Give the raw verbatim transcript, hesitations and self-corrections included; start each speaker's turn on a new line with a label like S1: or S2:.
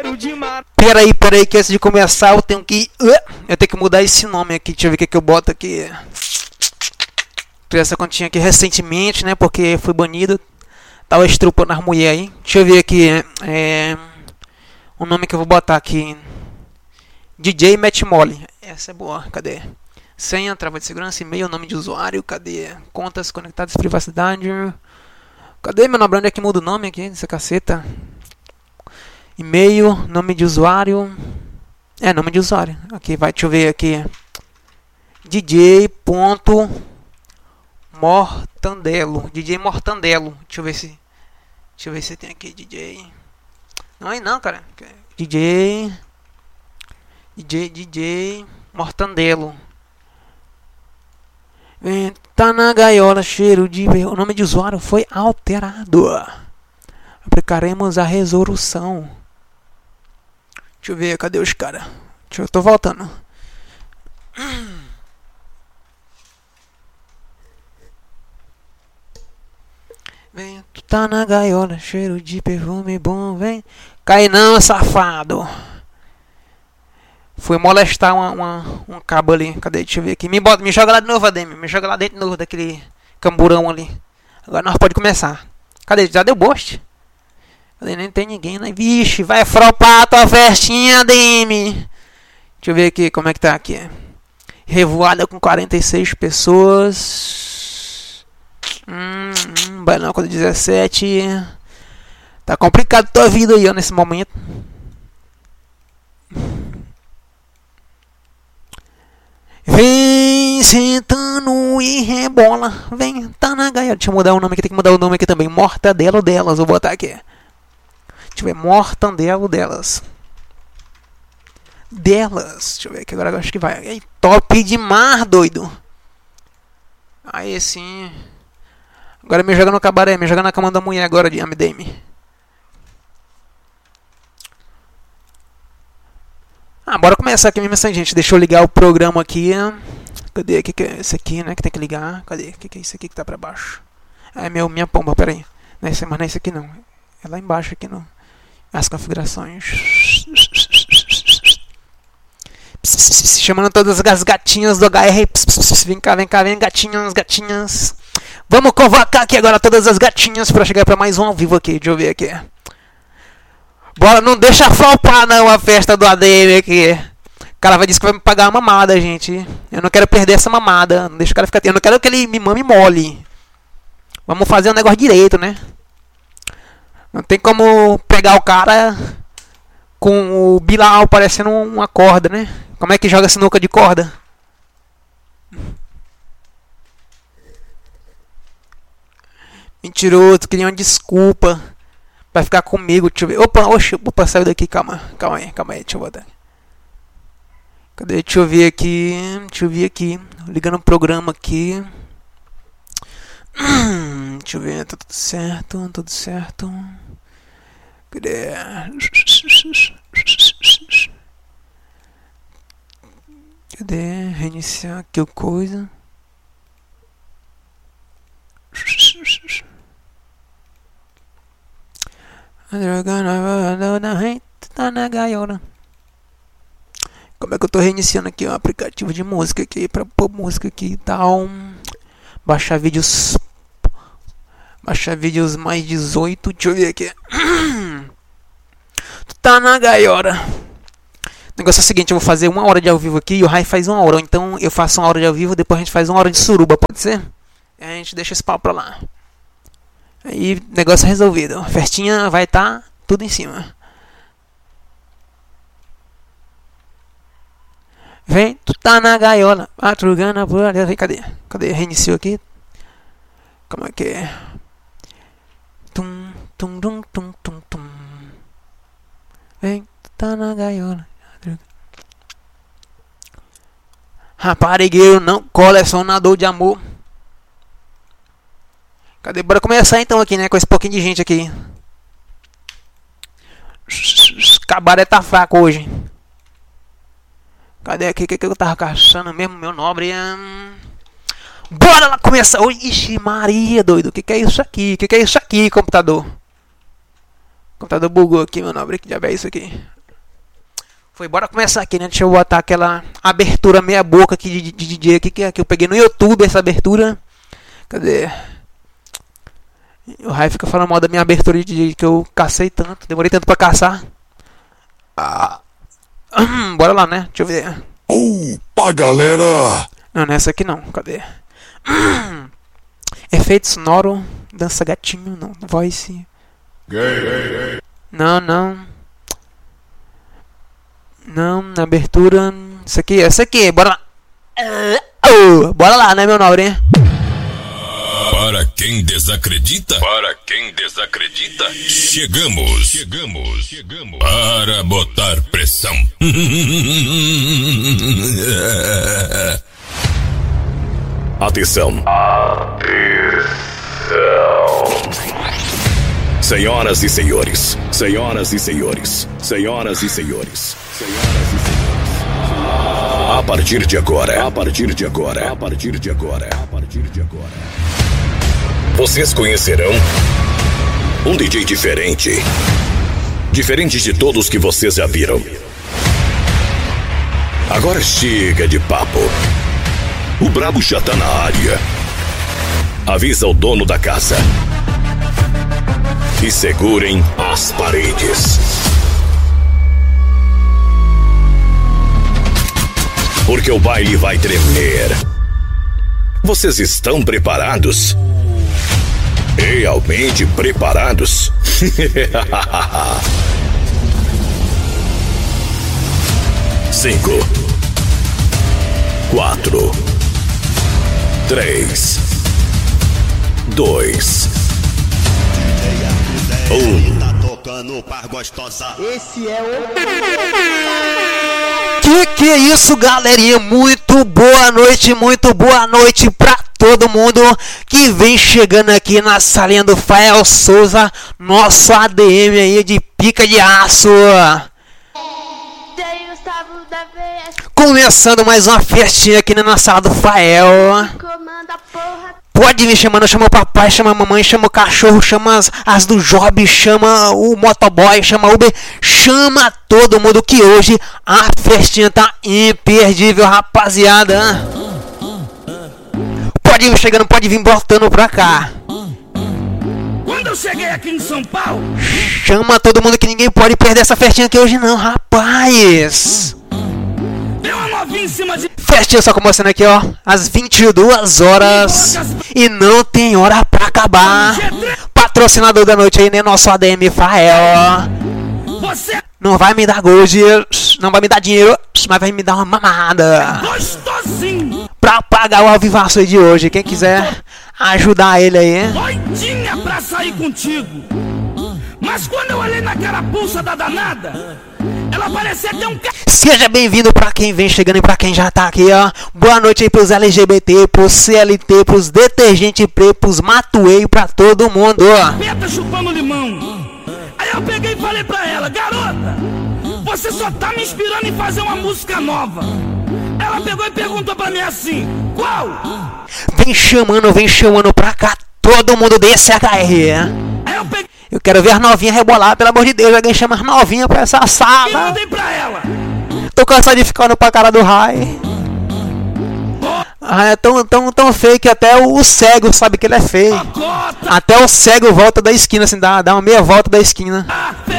S1: Peraí, peraí, que antes de começar eu tenho que... Eu tenho que mudar esse nome aqui. Deixa eu ver o que, que eu boto aqui. Criei essa continha aqui recentemente, né? Porque foi banido. Tava estrupando as mulheres aí. Deixa eu ver aqui. É... O nome que eu vou botar aqui. D J Matt Molly. Essa é boa. Cadê? Senha, trava de segurança, e-mail, nome de usuário. Cadê? Contas conectadas, privacidade. Cadê meu nome? Onde é que muda o nome aqui? Essa caceta. E-mail, nome de usuário. É, nome de usuário. Aqui vai, deixa eu ver aqui. D J. Mortandelo. D J Mortandelo. Deixa eu ver se. Deixa eu ver se tem aqui D J. Não é não, cara. D J. D J. D J Mortandelo. Tá na gaiola, cheiro de ver. O nome de usuário foi alterado. Aplicaremos a resolução. Deixa eu ver, cadê os caras? Deixa eu tô voltando. Vem, tu tá na gaiola, cheiro de perfume bom, vem. Cai não, safado. Fui molestar uma, uma, um cabo ali. Cadê? Deixa eu ver aqui. Me, bota, me joga lá de novo, Ademir. Me joga lá dentro de novo daquele camburão ali. Agora nós pode começar. Cadê? Já deu boste? Cadê? Nem tem ninguém, né? Vixe, vai fropar a tua festinha, Ademir. Deixa eu ver aqui como é que tá aqui. Revoada com quarenta e seis pessoas. Hum, hum Bailão com dezessete. Tá complicado tua vida aí, ó, nesse momento. Vem sentando e rebola. Vem, tá na gaiola. Deixa eu mudar o nome aqui, tem que mudar o nome aqui também. Mortadelo delas, vou botar aqui. Deixa eu ver, Mortadelo delas. Delas. Deixa eu ver aqui agora, eu acho que vai. Aí, top demais, doido. Aí sim. Agora me joga no cabaré, me joga na cama da mulher agora de Amdeme. Ah, bora começar aqui mesmo assim, gente. Deixa eu ligar o programa aqui. Cadê? O que, que é esse aqui, né? Que tem que ligar. Cadê? O que, que é isso aqui que tá pra baixo? Ah, é meu, minha pomba, pera aí. Não é esse, mas não é esse aqui não. É lá embaixo aqui no... As configurações. Chamando todas as gatinhas do H R. Vem cá, vem cá, vem gatinhas, gatinhas. Vamos convocar aqui agora todas as gatinhas pra chegar pra mais um ao vivo aqui. Deixa eu ver aqui. Bora, não deixa flopar não a festa do A D M aqui. O cara vai dizer que vai me pagar uma mamada, gente. Eu não quero perder essa mamada. Não deixa o cara ficar... Eu não quero que ele me mame mole. Vamos fazer um negócio direito, né? Não tem como pegar o cara com o Bilal parecendo uma corda, né? Como é que joga sinuca de corda? Mentiroso, queria uma desculpa. Vai ficar comigo, deixa eu ver. Opa, oxe, opa, saiu daqui, calma. Calma aí, calma aí, deixa eu botar. Cadê? Deixa eu ver aqui. Deixa eu ver aqui. Ligando o programa aqui. Deixa eu ver, tá tudo certo, tudo certo. Cadê? Cadê? Reiniciar aqui o coisa. Tá na gaiola. Como é que eu tô reiniciando aqui o aplicativo de música aqui pra pôr música aqui e tal. Baixar vídeos. Baixar vídeos mais dezoito. Deixa eu ver aqui. Tá na gaiola. O negócio é o seguinte, eu vou fazer uma hora de ao vivo aqui e o Rai faz uma hora. Então eu faço uma hora de ao vivo, depois a gente faz uma hora de suruba, pode ser? E a gente deixa esse pau pra lá. Aí, negócio resolvido. A festinha vai estar tá tudo em cima. Vem, tu tá na gaiola. Madrugando por ali. Cadê? Cadê? Reiniciou aqui. Como é que é? Tum, tum, tum, tum, tum, tum. Vem, tu tá na gaiola. Raparigueiro não colecionador de amor. Cadê? Bora começar então aqui, né? Com esse pouquinho de gente aqui. Cabaré tá fraco hoje. Cadê aqui? O que, que eu tava caçando mesmo, meu nobre? Hum... Bora lá começar. Ixi, Maria, doido. O que, que é isso aqui? O que, que é isso aqui, computador? O computador bugou aqui, meu nobre. Que diabo é isso aqui? Foi, bora começar aqui, né? Deixa eu botar aquela abertura meia boca aqui de, de, de D J aqui, que, que eu peguei no YouTube, essa abertura. Cadê? O Rai fica falando mal da minha abertura de D J, que eu cacei tanto. Demorei tanto pra caçar. Ah. Bora lá, né? Deixa eu ver.
S2: Opa, galera!
S1: Não, não é essa aqui não. Cadê? Efeito sonoro. Dança gatinho, não. Voice.
S2: Gay, gay, gay.
S1: Não, não. Não, na abertura. Isso aqui, essa aqui. Bora lá. Oh, bora lá, né, meu nobre?
S3: Para quem desacredita, para quem desacredita, chegamos, chegamos, chegamos para botar pressão.
S4: Atenção. Senhoras e senhores, senhoras e senhores, senhoras e senhores, senhoras e senhores. A partir de agora, a partir de agora, a partir de agora, a partir de agora, vocês conhecerão um D J diferente, diferente de todos que vocês já viram. Agora chega de papo. O brabo já tá na área. Avisa o dono da casa. E segurem as paredes. Porque o baile vai tremer. Vocês estão preparados? Realmente preparados? Cinco, quatro, três, dois, um.
S5: Tá tocando par gostosa.
S6: Esse é o...
S1: Que que é isso, galerinha? Muito boa noite, muito boa noite pra todo mundo que vem chegando aqui na salinha do Fael Souza, nosso A D M aí de pica de aço. Começando mais uma festinha aqui na sala do Fael. Pode vir chamando, chama o papai, chama a mamãe, chama o cachorro, chama as, as do Job, chama o motoboy, chama o Uber, chama todo mundo que hoje a festinha tá imperdível, rapaziada. Pode vir chegando, pode vir botando pra cá.
S6: Quando eu cheguei aqui em São Paulo,
S1: chama todo mundo que ninguém pode perder essa festinha aqui hoje não, rapaz.
S6: tem uma novinha em cima de...
S1: Festinha só começando aqui, ó, às vinte e duas horas e não tem hora pra acabar. Patrocinador da noite aí, né, nosso A D M Fael.
S6: Você
S1: Não vai me dar gold, não vai me dar dinheiro, mas vai me dar uma mamada
S6: gostosinho,
S1: pra pagar o alvivaço aí de hoje. Quem quiser ajudar ele aí,
S6: doidinha pra sair contigo. Mas quando eu olhei na carapuça da danada, ela parecia ter um...
S1: seja bem-vindo pra quem vem chegando e pra quem já tá aqui, ó. Boa noite aí pros L G B T, pros C L T, pros detergente pre, pros matuei, pra todo mundo.
S6: Peta chupando limão. Aí eu peguei e falei pra ela, garota, você só tá me inspirando em fazer uma música nova. Ela pegou e perguntou pra mim assim, qual?
S1: Vem chamando, vem chamando pra cá todo mundo desse H R.
S6: Aí eu peguei
S1: Eu quero ver as novinhas rebolar, pelo amor de Deus, alguém chama as novinhas pra essa
S6: e
S1: sala.
S6: mandei pra ela.
S1: Tô cansado de ficar olhando pra cara do Rai. Ah, é tão, tão, tão feio que até o cego sabe que ele é feio.
S6: Cota,
S1: Até o cego volta da esquina, assim, dá, dá uma meia volta da esquina.
S6: a